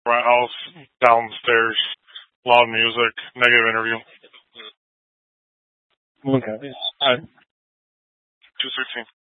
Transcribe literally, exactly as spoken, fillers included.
my house, downstairs, loud music, negative interview. Okay. I, two sixteen.